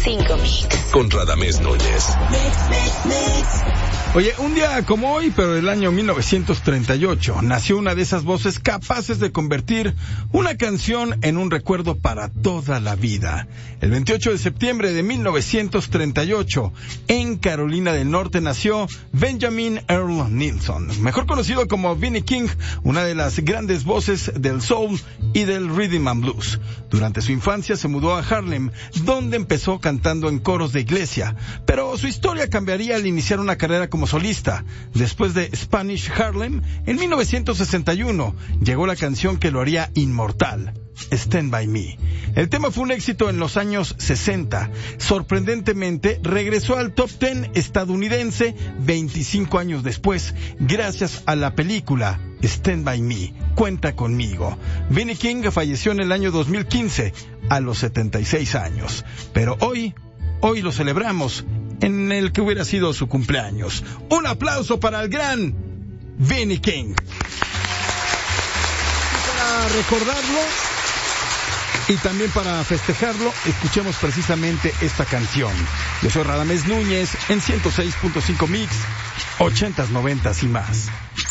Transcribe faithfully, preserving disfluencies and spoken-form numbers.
cinco Mix. Con Radamés Núñez. Oye, un día como hoy, pero del año mil novecientos treinta y ocho, nació una de esas voces capaces de convertir una canción en un recuerdo para toda la vida. El veintiocho de septiembre de mil novecientos treinta y ocho, en Carolina del Norte nació Benjamin Earl Nilsson, mejor conocido como Vinnie King, una de las grandes voces del soul y del rhythm and blues. Durante su infancia se mudó a Harlem, donde empezó cantando en coros de iglesia, pero su historia cambiaría al iniciar una carrera como solista. Después de Spanish Harlem, en mil novecientos sesenta y uno, llegó la canción que lo haría inmortal, Stand By Me. El tema fue un éxito en los años sesenta. Sorprendentemente, regresó al top diez estadounidense veinticinco años después, gracias a la película Stand By Me, Cuenta Conmigo. Vinnie King falleció en el año dos mil quince, a los setenta y seis años. Pero hoy, hoy lo celebramos en el que hubiera sido su cumpleaños. Un aplauso para el gran Vinnie King. Y para recordarlo y también para festejarlo, escuchemos precisamente esta canción. Yo soy Radamés Núñez en ciento seis punto cinco Mix, ochentas, noventas y más.